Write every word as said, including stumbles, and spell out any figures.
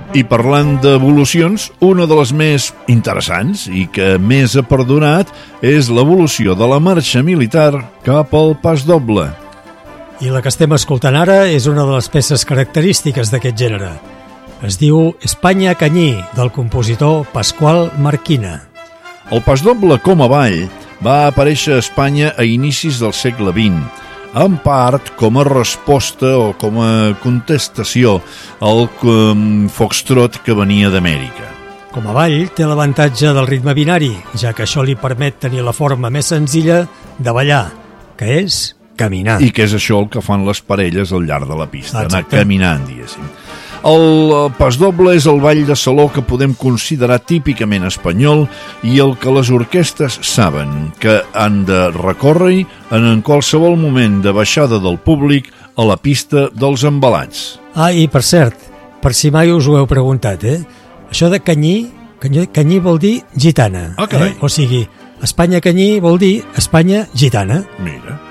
I parlant d'evolucions, una de les més interessants i que més ha perdonat és l'evolució de la marxa militar cap al pas doble. I la que estem escoltant ara és una de les peces característiques d'aquest gènere. Es diu Espanya Canyí, del compositor Pasqual Marquina. El pas doble com a ball va aparèixer a Espanya a inicis del segle vint, en part com a resposta o com a contestació al um, foxtrot que venia d'Amèrica. Com a ball té l'avantatge del ritme binari, ja que això li permet tenir la forma més senzilla de ballar, que és caminar. I que és això el que fan les parelles al llarg de la pista, Exacte. anar caminant, diguéssim. El pas doble és el ball de saló que podem considerar típicament espanyol i el que les orquestres saben que han de recórrer en qualsevol moment de baixada del públic a la pista dels embalats. Ah, i per cert, per si mai us ho heu preguntat, eh? Això de canyí, canyí, canyí vol dir gitana. Ah, carai. Eh? O sigui, Espanya Canyí vol dir Espanya gitana. Mira...